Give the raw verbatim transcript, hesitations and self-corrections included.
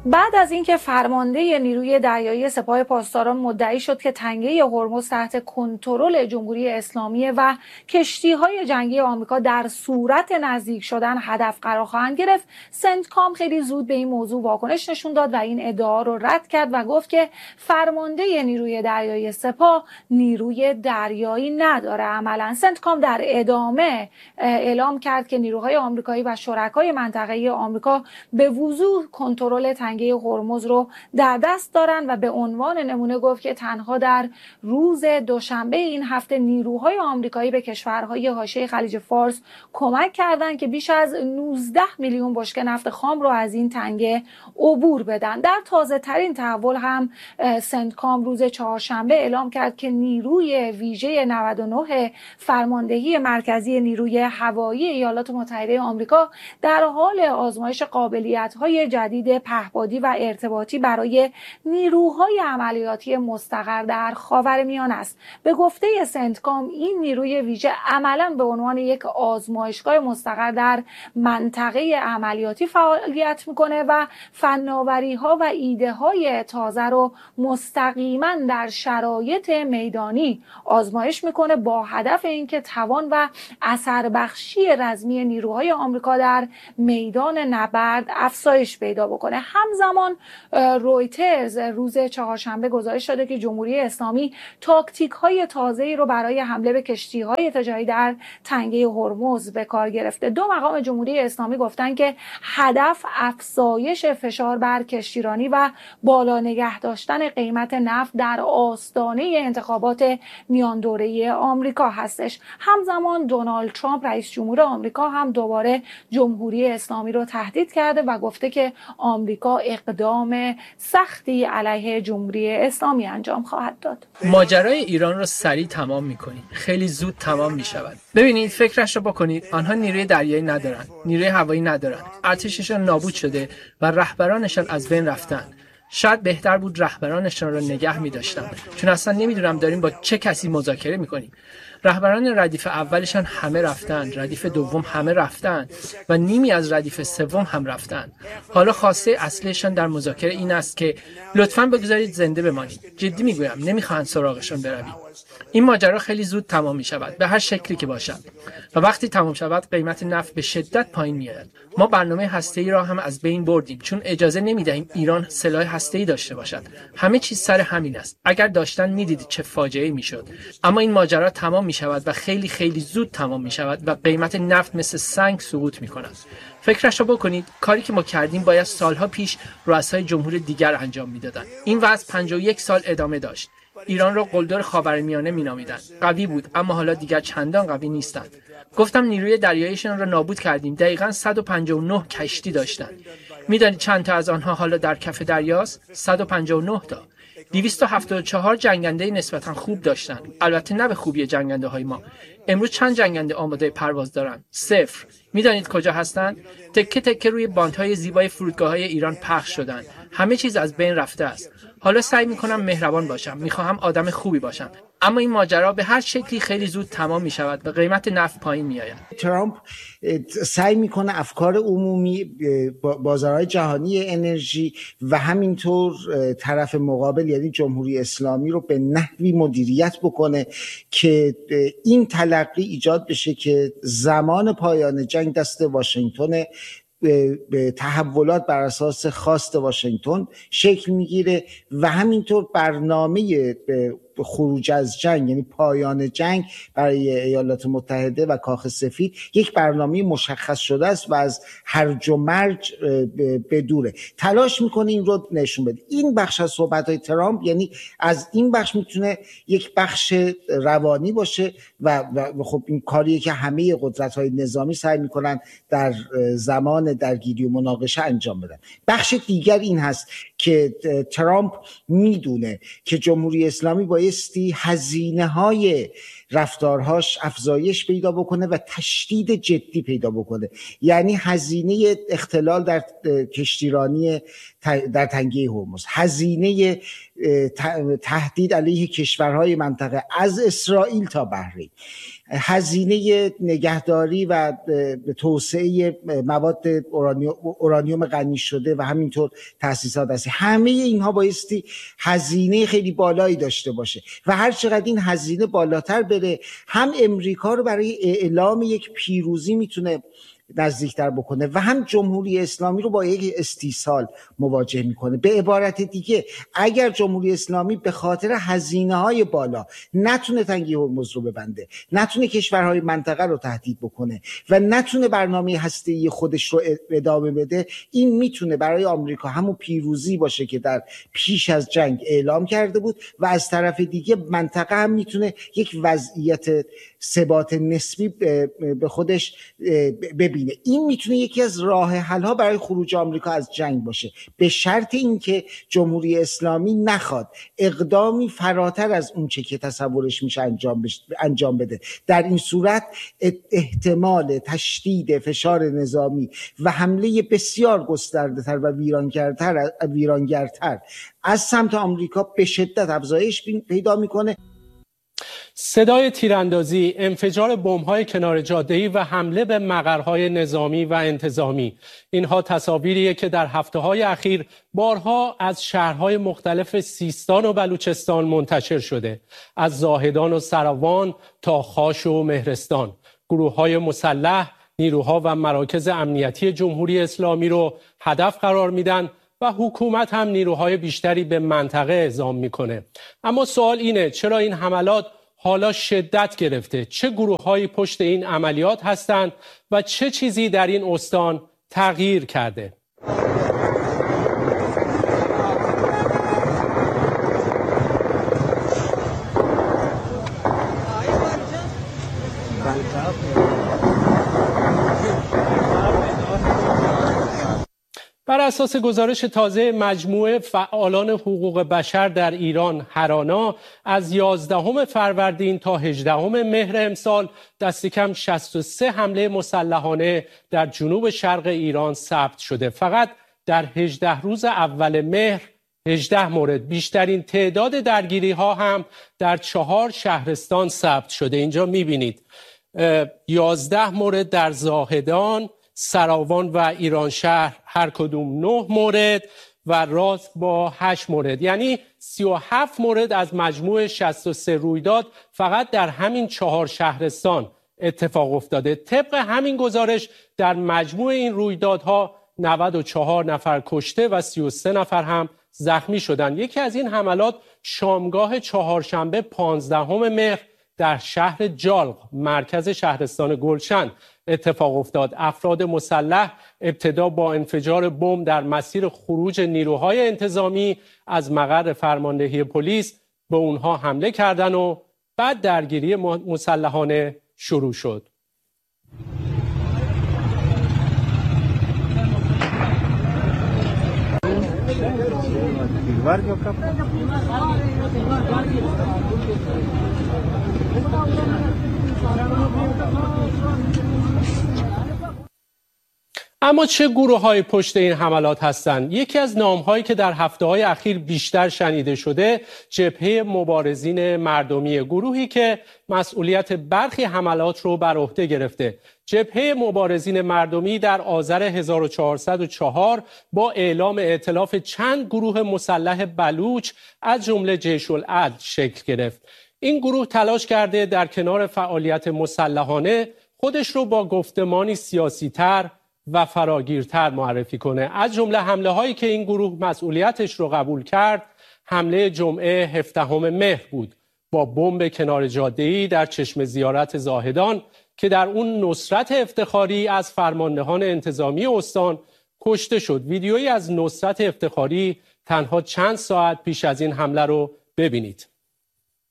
بعد از اینکه فرمانده نیروی دریایی سپاه پاسداران مدعی شد که تنگه هرمز تحت کنترل جمهوری اسلامی و کشتی‌های جنگی آمریکا در صورت نزدیک شدن هدف قرار خواهند گرفت، سنتکام خیلی زود به این موضوع واکنش نشون داد و این ادعا رو رد کرد و گفت که فرمانده نیروی دریایی سپاه نیروی دریایی نداره. عملاً سنتکام در ادامه اعلام کرد که نیروهای آمریکایی و شرکای منطقه‌ای آمریکا به وضوح کنترل تنگه هرمز رو در دست دارن و به عنوان نمونه گفت که تنها در روز دوشنبه این هفته نیروهای آمریکایی به کشورهای حاشیه خلیج فارس کمک کردند که بیش از نوزده میلیون بشکه نفت خام رو از این تنگه عبور بدن. در تازه ترین تحول هم سنتکام روز چهارشنبه اعلام کرد که نیروی ویژه نود و نه فرماندهی مرکزی نیروی هوایی ایالات متحده آمریکا در حال آزمایش قابلیت‌های جدید پهپادی و ارتباطی برای نیروهای عملیاتی مستقر در خاورمیانه است. به گفته سنتکام این نیروی ویژه عملاً به عنوان یک آزمایشگاه مستقر در منطقه عملیاتی فعالیت میکنه و فناوری‌ها و ایده‌های تازه رو مستقیما در شرایط میدانی آزمایش میکنه با هدف اینکه توان و اثر بخشی رزمی نیروهای آمریکا در میدان نبرد افزایش پیدا بکنه. همزمان رویترز روز چهارشنبه گزارش داده که جمهوری اسلامی تاکتیک‌های تازه‌ای رو برای حمله به کشتی‌های تجاری در تنگه هرمز به کار گرفته. دو مقام جمهوری اسلامی گفتن که هدف افزایش فشار بر کشتیرانی و بالا نگه داشتن قیمت نفت در آستانه انتخابات میان دوره آمریکا هستش. همزمان دونالد ترامپ رئیس جمهور آمریکا هم دوباره جمهوری اسلامی رو تهدید کرده و گفته که آمریکا اقدام سختی علیه جمهوری اسلامی انجام خواهد داد. ماجرای ایران رو سریع تمام می‌کنیم. خیلی زود تمام می‌شود. ببینید فکرش رو بکنید، آنها نیروی دریایی ندارن، نیروی هوایی ندارن، ارتششان نابود شده و رهبرانشان از بین رفتن. شاید بهتر بود رهبرانشان را نگه می‌داشتن، چون اصلا نمی‌دونم داریم با چه کسی مذاکره می‌کنیم. رهبران ردیف اولشان همه رفتن، ردیف دوم همه رفتن و نیمی از ردیف سوم هم رفتن. حالا خواسته اصلیشان در مذاکره این است که لطفاً بگذارید زنده بمانید. جدی میگویم، نمیخواهند سراغشان برویم. این ماجرا خیلی زود تمام می شود، به هر شکلی که باشد. و وقتی تمام شود قیمت نفت به شدت پایین میآید. ما برنامه هسته‌ای را هم از بین بردیم، چون اجازه نمیدهیم ایران سلاح هسته‌ای داشته باشد. همه چیز سر همین است. اگر داشتن میدیدید چه فاجعه‌ای میشد. اما این ماجرا تمام می شود و خیلی خیلی زود تمام می شود و قیمت نفت مثل سنگ سقوط می کند. فکرش رو بکنید، کاری که ما کردیم باید سالها پیش رؤسای جمهور دیگر انجام میدادند. این وضع پنجاه و یک سال ادامه داشت. ایران را قلدر خاورمیانه مینامیدند. قوی بود، اما حالا دیگر چندان قوی نیستند. گفتم نیروی دریاییشان را نابود کردیم. دقیقاً صد و پنجاه و نه کشتی داشتند. میدانید چند تا از آنها حالا در کف دریاست؟ صد و پنجاه و نه تا. دویست و هفتاد و چهار جنگنده نسبتاً خوب داشتند. البته نه به خوبی جنگنده های ما. امروز چند جنگنده آماده پرواز دارند؟ صفر. میدانید کجا هستند؟ تکه تکه روی باندهای زیبای فرودگاه‌های ایران پخش شدند. همه چیز از بین رفته است. حالا سعی میکنم مهربان باشم، میخواهم آدم خوبی باشم، اما این ماجرا به هر شکلی خیلی زود تمام میشود و قیمت نفت پایین میآید. ترامپ سعی میکنه افکار عمومی، بازارهای جهانی انرژی و همینطور طرف مقابل یعنی جمهوری اسلامی رو به نحوی مدیریت بکنه که این تلقی ایجاد بشه که زمان پایان جنگ دست واشنگتن، به تحولات بر اساس خواست واشنگتن شکل میگیره و همینطور برنامه خروج از جنگ یعنی پایان جنگ برای ایالات متحده و کاخ سفید یک برنامه مشخص شده است و از هرج و مرج بدوره. تلاش میکنه این رو نشون بده. این بخش از صحبت‌های ترامپ یعنی از این بخش میتونه یک بخش روانی باشه و, و خب این کاریه که همه قدرت‌های نظامی سعی میکنن در زمان درگیری و مناقشه انجام بدن. بخش دیگر این هست که ترامپ میدونه که جمهوری اسلامی بایستی هزینه‌های رفتارهاش افزایش پیدا بکنه و تشدید جدی پیدا بکنه. یعنی هزینه اختلال در کشتیرانی در تنگه هرمز، هزینه تهدید علیه کشورهای منطقه از اسرائیل تا بحرین، هزینه نگهداری و توسعه مواد اورانیوم غنی شده و همینطور تأسیسات هستی، همه اینها بایستی هزینه خیلی بالایی داشته باشه و هر چقدر این هزینه بالاتر بره، هم امریکا رو برای اعلام یک پیروزی میتونه نزدیکتر بکنه و هم جمهوری اسلامی رو با یک استیصال مواجه میکنه. به عبارت دیگه اگر جمهوری اسلامی به خاطر هزینه‌های بالا نتونه تنگه هرمز رو ببنده، نتونه کشورهای منطقه رو تهدید بکنه و نتونه برنامه هسته‌ای خودش رو ادامه بده، این میتونه برای آمریکا همون پیروزی باشه که در پیش از جنگ اعلام کرده بود و از طرف دیگه منطقه هم میتونه یک وضعیت ثبات نسبی به خودش ببینه. این میتونه یکی از راه حل ها برای خروج آمریکا از جنگ باشه، به شرط اینکه جمهوری اسلامی نخواد اقدامی فراتر از اون چه که تصورش میشه انجام بش... انجام بده. در این صورت احتمال تشدید فشار نظامی و حمله بسیار گسترده تر و ویرانگرتر ویرانگرتر از سمت آمریکا به شدت افزایش پیدا میکنه. صدای تیراندازی، انفجار بمب‌های کنار جاده‌ای و حمله به مقرهای نظامی و انتظامی، اینها تصاویریه که در هفته‌های اخیر بارها از شهرهای مختلف سیستان و بلوچستان منتشر شده. از زاهدان و سروان تا خاش و مهرستان، گروه‌های مسلح نیروها و مراکز امنیتی جمهوری اسلامی رو هدف قرار میدن و حکومت هم نیروهای بیشتری به منطقه اعزام میکنه. اما سوال اینه چرا این حملات حالا شدت گرفته؟ چه گروه‌هایی پشت این عملیات هستند و چه چیزی در این استان تغییر کرده؟ بر اساس گزارش تازه مجموعه فعالان حقوق بشر در ایران هرانا، از یازدهم فروردین تا هجدهم مهر امسال دست کم شصت و سه حمله مسلحانه در جنوب شرق ایران ثبت شده. فقط در هجده روز اول مهر هجده مورد. بیشترین تعداد درگیری ها هم در چهار شهرستان ثبت شده. اینجا میبینید یازده مورد در زاهدان، سراوان و ایران شهر هر کدوم نه مورد و راست با هشت مورد، یعنی سی و هفت مورد از مجموع شصت و سه رویداد فقط در همین چهار شهرستان اتفاق افتاده. طبق همین گزارش در مجموع این رویدادها نود و چهار نفر کشته و سی و سه نفر هم زخمی شدند. یکی از این حملات شامگاه چهارشنبه پانزدهم مهر در شهر جالق، مرکز شهرستان گلشن اتفاق افتاد. افراد مسلح ابتدا با انفجار بمب در مسیر خروج نیروهای انتظامی از مقر فرماندهی پلیس به اونها حمله کردند و بعد درگیری مسلحانه شروع شد. اما چه گروه‌های پشت این حملات هستند؟ یکی از نام‌هایی که در هفته‌های اخیر بیشتر شنیده شده، جبهه مبارزین مردمی، گروهی که مسئولیت برخی حملات رو بر عهده گرفته. جبهه مبارزین مردمی در آذر هزار و چهارصد و چهار با اعلام ائتلاف چند گروه مسلح بلوچ از جمله جیش العدل شکل گرفت. این گروه تلاش کرده در کنار فعالیت مسلحانه خودش رو با گفتمانی سیاسی‌تر و فراگیرتر معرفی کنه. از جمله حمله هایی که این گروه مسئولیتش رو قبول کرد، حمله جمعه هفدهم مهر بود با بمب کنار جاده‌ای در چشم زیارت زاهدان که در اون نصرت افتخاری از فرماندهان انتظامی استان کشته شد. ویدیویی از نصرت افتخاری تنها چند ساعت پیش از این حمله رو ببینید.